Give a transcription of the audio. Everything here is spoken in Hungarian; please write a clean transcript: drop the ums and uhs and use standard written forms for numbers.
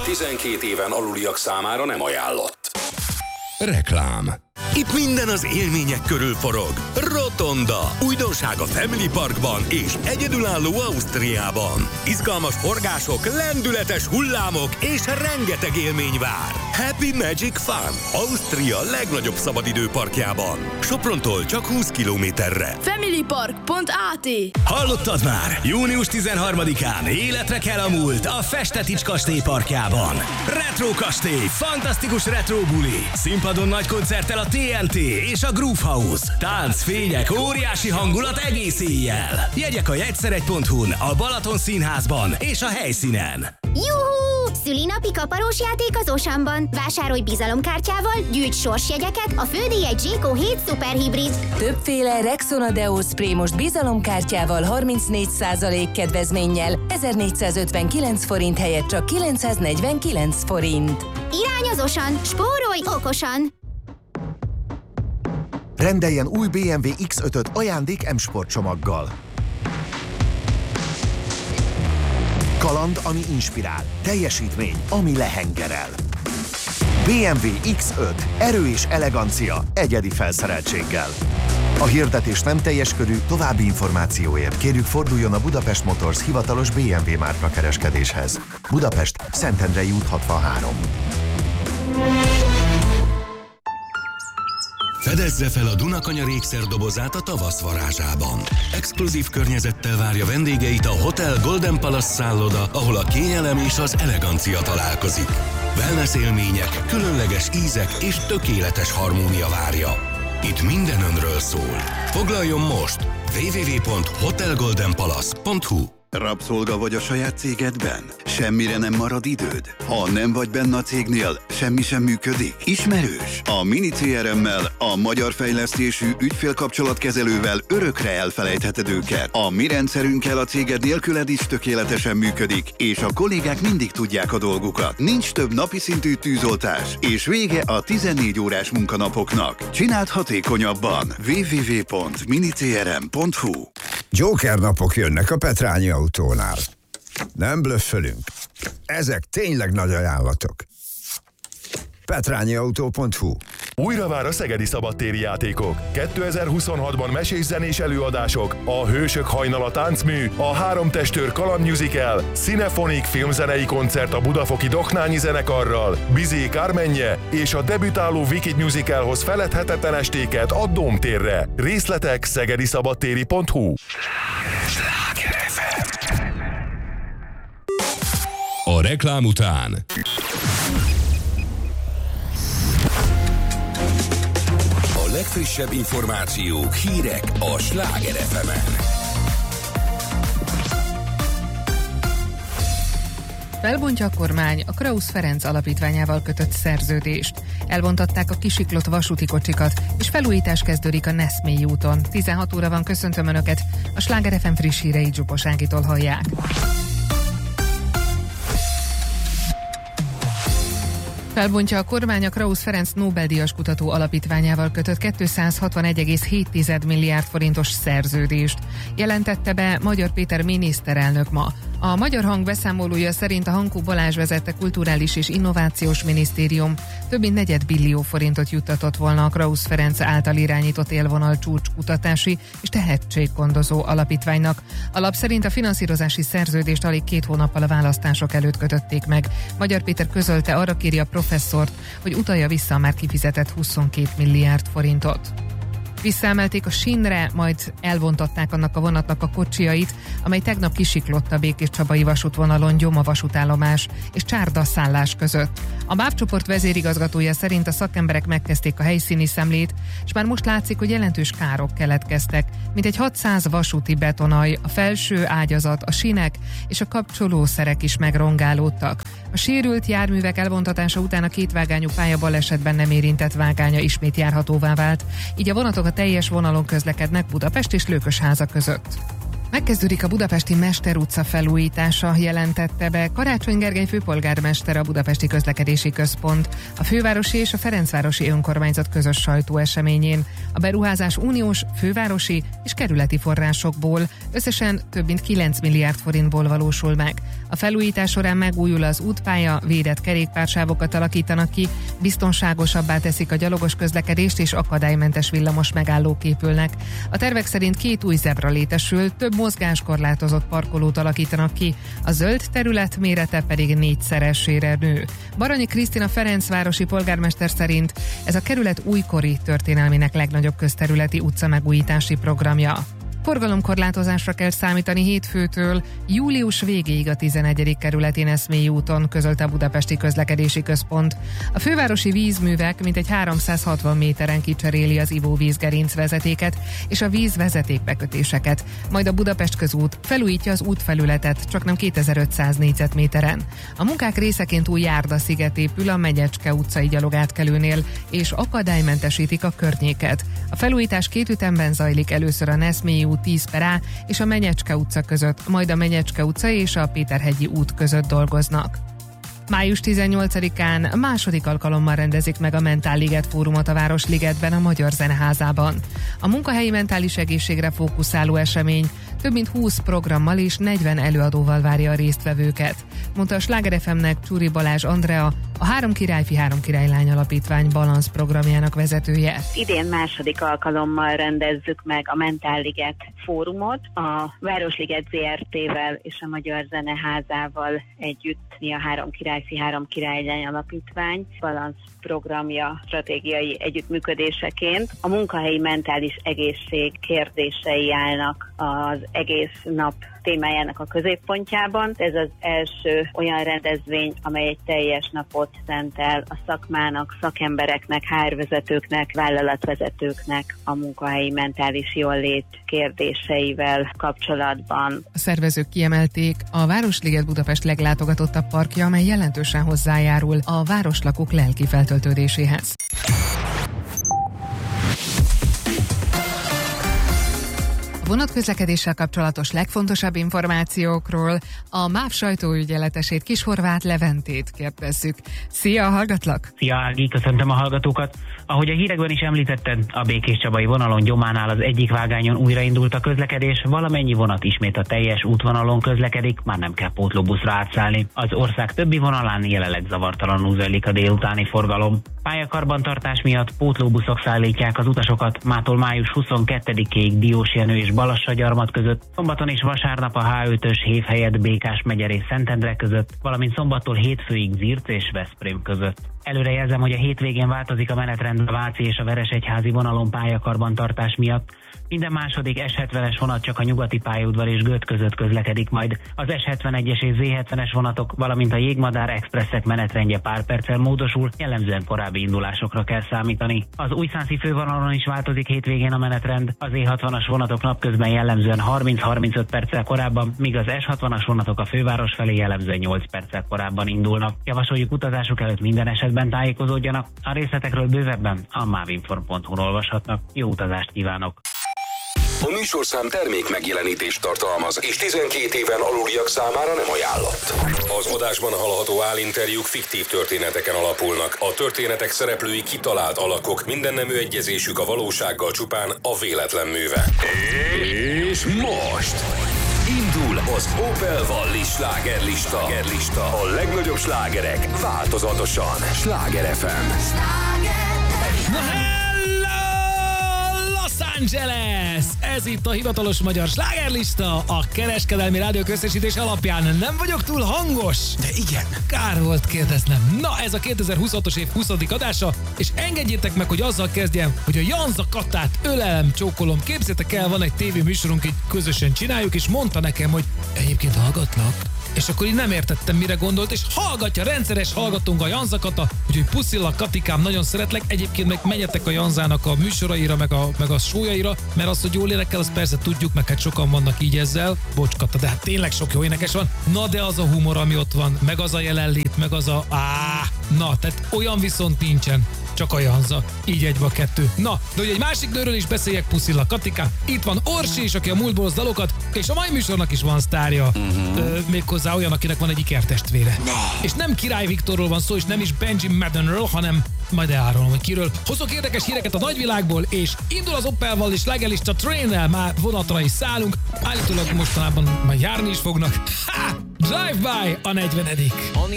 12 éven aluliak számára nem ajánlott. Reklám. Itt minden az élmények körül forog. Rotonda. Újdonság a Family Parkban és egyedülálló Ausztriában. Izgalmas forgások, lendületes hullámok és rengeteg élmény vár. Happy Magic Fun. Ausztria legnagyobb szabadidőparkjában. Soprontól csak 20 kilométerre. Familypark.at. Hallottad már? Június 13-án életre kell a múlt a Festetics kastély parkjában. Retro kastély, fantasztikus retro buli. Színpadon nagy koncerttel a TNT és a Groove House. Tánc, fények, óriási hangulat egész éjjel. Jegyek a jegyszeregy.hu-n, a Balaton Színházban és a helyszínen. Juhú! Szülinapi kaparós játék az Osamban. Vásárolj bizalomkártyával, gyűjts sorsjegyeket, a fődíj egy Zséko 7 szuperhibrid. Többféle Rexona Deo Spray most bizalomkártyával 34% kedvezménnyel 1459 forint helyett csak 949 forint. Irány az Osan, spórolj okosan! Rendeljen új BMW X5-öt ajándék M-Sport csomaggal. Kaland, ami inspirál. Teljesítmény, ami lehengerel. BMW X5. Erő és elegancia egyedi felszereltséggel. A hirdetés nem teljes körű, további információért kérjük forduljon a Budapest Motors hivatalos BMW márka kereskedéshez. Budapest, Szentendrei út 63. Fedezze fel a Dunakanyar ékszerdobozát a tavasz varázsában. Exkluzív környezettel várja vendégeit a Hotel Golden Palace szálloda, ahol a kényelem és az elegancia találkozik. Wellness élmények, különleges ízek és tökéletes harmónia várja. Itt minden önről szól. Foglaljon most! www.hotelgoldenpalace.hu. Rabszolga vagy a saját cégedben? Semmire nem marad időd? Ha nem vagy benne a cégnél, semmi sem működik? Ismerős? A Mini CRM-mel, a magyar fejlesztésű ügyfélkapcsolatkezelővel örökre elfelejtheted őket. A mi rendszerünkkel a céged nélküled is tökéletesen működik, és a kollégák mindig tudják a dolgukat. Nincs több napi szintű tűzoltás, és vége a 14 órás munkanapoknak. Csináld hatékonyabban. www.minicrm.hu. Joker napok jönnek a Petrányi Autónál. Nem blöffölünk. Ezek tényleg nagy ajánlatok. petrányiautó.hu. Újra vár a szegedi szabadtéri játékok. 2026-ban mesés-zenés előadások, a Hősök hajnala táncmű, a Három testőr kalandmusical, Cinephonic filmzenei koncert a budafoki Doknányi zenekarral, Bizé Kármenje és a debütáló Wicked musicalhoz feledhetetlen estéket a Dómtérre. Részletek szegediszabadtéri.hu. A reklám után A legfrissebb információk, hírek a Sláger FM-en. Felbontja a kormány a Krausz Ferenc alapítványával kötött szerződést. Elbontatták a kisiklott vasúti kocsikat, és felújítás kezdődik a Neszmélyi úton. 16 óra van, köszöntöm Önöket, a Sláger FM friss híreit Zsupos Ágitól hallják. Felbontja a kormány a Krausz Ferenc Nobel-díjas kutató alapítványával kötött 261,7 milliárd forintos szerződést. Jelentette be Magyar Péter miniszterelnök ma. A Magyar Hang beszámolója szerint a Hankó Balázs vezette Kulturális és Innovációs Minisztérium több mint 4 billió forintot juttatott volna a Krausz Ferenc által irányított élvonal csúcskutatási és tehetséggondozó alapítványnak. A lap szerint a finanszírozási szerződést alig 2 hónappal a választások előtt kötötték meg. Magyar Péter közölte, arra kéri a professzort, hogy utalja vissza a már kifizetett 22 milliárd forintot. Visszaemelték a sínre, majd elbontották annak a vonatnak a kocsiait, amely tegnap kisiklott a Békés-Csabai vasútvonalon Gyoma vasútállomás és Csárda szállás között. A MÁV csoport vezérigazgatója szerint a szakemberek megkezdték a helyszíni szemlét, és már most látszik, hogy jelentős károk keletkeztek. Mintegy 600 vasúti betonaj, a felső ágyazat, a sínek és a kapcsolószerek is megrongálódtak. A sérült járművek elbontatása után a 2 vágányú pálya balesetben nem érintett vágánya ismét járhatóvá vált, így a vonatok a teljes vonalon közlekednek Budapest és Lőkösháza között. Megkezdődik a budapesti Mester utca felújítása, jelentette be Karácsony Gergely főpolgármester, a Budapesti Közlekedési Központ a fővárosi és a Ferencvárosi önkormányzat közös sajtóeseményén. A beruházás uniós, fővárosi és kerületi forrásokból összesen több mint 9 milliárd forintból valósul meg. A felújítás során megújul az útpálya, védett kerékpársávokat alakítanak ki, biztonságosabbá teszik a gyalogos közlekedést és akadálymentes villamos megállók épülnek. A tervek szerint 2 új zebra létesül, több mozgáskorlátozott parkolót alakítanak ki, a zöld terület mérete pedig 4-szeresére nő. Baranyi Krisztina Ferencvárosi polgármester szerint ez a kerület újkori történelmének legnagyobb közterületi utca megújítási programja. Forgalomkorlátozásra kell számítani hétfőtől július végéig a 11. kerületén Eszmélyi úton, közölte a Budapesti Közlekedési Központ. A fővárosi vízművek mintegy 360 méteren kicseréli az ivóvízgerinc vezetéket és a vízvezetékbekötéseket, majd a Budapest közút felújítja az útfelületet csaknem 2500 négyzetméteren. A munkák részeként új járdasziget épül a Menyecske utcai gyalogátkelőnél, és akadálymentesítik a környéket. A felújítás 2 ütemben zajlik, először a Eszmélyi út 10/A és a Menyecske utca között, majd a Menyecske utca és a Péterhegyi út között dolgoznak. Május 18-án második alkalommal rendezik meg a Mentálliget fórumot a Városligetben, a Magyar Zeneházában. A munkahelyi mentális egészségre fókuszáló esemény több mint 20 programmal és 40 előadóval várja a résztvevőket, mondta a Sláger FM-nek Csúri Balázs Andrea, a 3 királyfi 3 királylány alapítvány balansz programjának vezetője. Idén második alkalommal rendezzük meg a Mentálliget fórumot a Városliget ZRT-vel és a Magyar Zeneházával együtt. Mi a 3 királyfi 3 királylány alapítvány balansz programja stratégiai együttműködéseként. A munkahelyi mentális egészség kérdései állnak az egész nap témájának a középpontjában. Ez az első olyan rendezvény, amely egy teljes napot szentel a szakmának, szakembereknek, HR-vezetőknek, vállalatvezetőknek a munkahelyi mentális jólét kérdéseivel kapcsolatban. A szervezők kiemelték, a Városliget Budapest leglátogatottabb parkja, amely jelentősen hozzájárul a városlakók lelki feltöltődéséhez. Vonatközlekedéssel kapcsolatos legfontosabb információkról a MÁV sajtóügyeletesét, Kishorváth Leventét kérdezzük. Szia, hallgatlak! Szia, Ági, köszöntöm a hallgatókat! Ahogy a hírekben is említetted, a Békés-Csabai vonalon Gyománál az egyik vágányon újraindult a közlekedés, valamennyi vonat ismét a teljes útvonalon közlekedik, már nem kell pótlóbuszra átszállni. Az ország többi vonalán jelenleg zavartalanul zajlik a délutáni forgalom. Pályakarbantartás miatt pótlóbuszok szállítják az utasokat mától május 22-ig Diósjenő és Balassagyarmat között, szombaton és vasárnap a H5-ös Hév helyett Békás megyer és Szentendre között, valamint szombattól hétfőig Zirc és Veszprém között. Előrejelzem, hogy a hétvégén változik a menetrend a Váci és a Veresegyházi vonalon pályakarbantartás miatt. Minden második S70-es vonat csak a nyugati pályaudvar és Göt között közlekedik majd. Az S71-es és Z70-es vonatok, valamint a Jégmadár expresszek menetrendje pár perccel módosul, jellemzően korábbi indulásokra kell számítani. Az Újszánsi fővonalon is változik hétvégén a menetrend. Az E60-as vonatok napközben jellemzően 30-35 perccel korábban, míg az S60-as vonatok a főváros felé jellemzően 8 perccel korábban indulnak. Javasoljuk utazásuk előtt minden esetben tájékozódjanak. A részletekről bővebben a mavinform.hu-n olvashatnak. Jó utazást kívánok! A műsorszám termék megjelenítést tartalmaz, és 12 éven aluliak számára nem ajánlott. Az adásban hallható állinterjúk fiktív történeteken alapulnak. A történetek szereplői kitalált alakok, mindennemű egyezésük a valósággal csupán a véletlen műve. És most indul az Opel Valli slágerlista. A legnagyobb slágerek változatosan. Sláger FM. Angeles! Ez itt a hivatalos magyar slágerlista, a kereskedelmi rádió közösítés alapján. Nem vagyok túl hangos? De igen. Kár volt kérdeznem. Na, ez a 2026-os év 20. adása, és engedjétek meg, hogy azzal kezdjem, hogy a Janza Katát ölelem, csókolom. Képzeljétek el, van egy tévéműsorunk, így közösen csináljuk, és mondta nekem, hogy egyébként hallgatlak. És akkor így nem értettem, mire gondolt, és hallgatja, rendszeres hallgatónk a Janza Kata, úgyhogy puszillak, Katikám, nagyon szeretlek. Egyébként meg menjetek a Janzának a műsoraira, meg a sójaira, mert azt, hogy jól énekel, azt persze tudjuk, meg hát sokan vannak így ezzel. Bocs, Kata, de hát tényleg sok jó énekes van. Na, de az a humor, ami ott van, meg az a jelenlét, meg az a... na, tehát olyan viszont nincsen. csak a Janza. Így egybe a kettő. Na, de hogy egy másik nőről is beszéljek, puszilla Katika. Itt van Orsi is, aki a múltból hoz dalokat, és a mai műsornak is van sztárja. Méghozzá olyan, akinek van egy ikertestvére. És nem Király Viktorról van szó, és nem is Benji Maddenről, hanem majd elárulom, hogy kiről. Hozok érdekes híreket a nagyvilágból, és indul az Opelval és Slágerlista Train-nel, már vonatra is szállunk. Állítólag mostanában majd járni is fognak. Ha! Drive-by a 40.